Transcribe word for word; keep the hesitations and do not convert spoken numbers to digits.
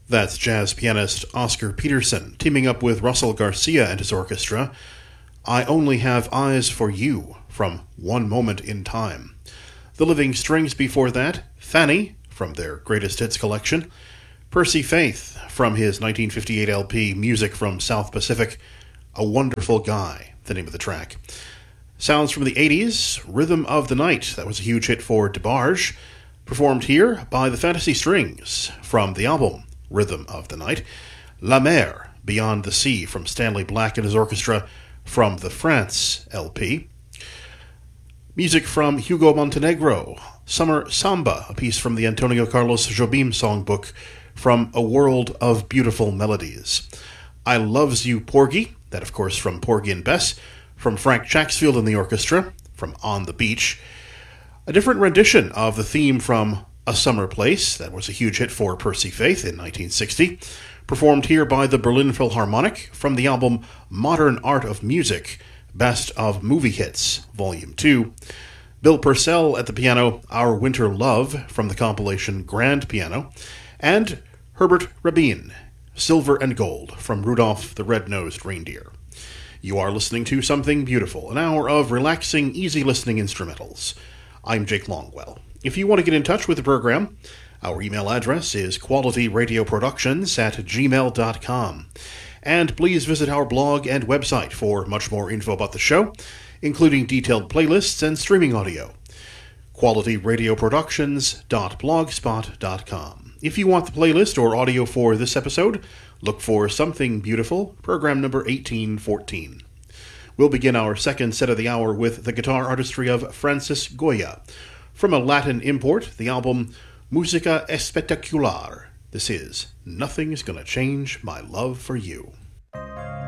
That's jazz pianist Oscar Peterson teaming up with Russell Garcia and his orchestra. I Only Have Eyes for You from One Moment in Time. The Living Strings before that, Fanny from their Greatest Hits collection. Percy Faith from his nineteen fifty-eight L P Music from South Pacific, A Wonderful Guy, the name of the track. Sounds from the eighties, Rhythm of the Night, that was a huge hit for DeBarge, performed here by the Fantasy Strings from the album Rhythm of the Night. La Mer, Beyond the Sea from Stanley Black and his orchestra from the France L P. Music from Hugo Montenegro, Summer Samba, a piece from the Antonio Carlos Jobim songbook from A World of Beautiful Melodies. I Loves You Porgy, that of course from Porgy and Bess, from Frank Chacksfield and the orchestra, from On the Beach. A different rendition of the theme from A Summer Place, that was a huge hit for Percy Faith in nineteen sixty, performed here by the Berlin Philharmonic from the album Modern Art of Music, Best of Movie Hits, Volume two. Bill Purcell at the piano, Our Winter Love from the compilation Grand Piano, and Herbert Rabin, Silver and Gold from Rudolph the Red-Nosed Reindeer. You are listening to Something Beautiful, an hour of relaxing, easy listening instrumentals. I'm Jake Longwell. If you want to get in touch with the program, our email address is qualityradioproductions at gmail dot com. And please visit our blog and website for much more info about the show, including detailed playlists and streaming audio. quality radio productions dot blogspot dot com. If you want the playlist or audio for this episode, look for Something Beautiful, program number eighteen fourteen. We'll begin our second set of the hour with the guitar artistry of Francis Goya. From a Latin import, the album Musica Espectacular. This is Nothing's Gonna Change My Love for You.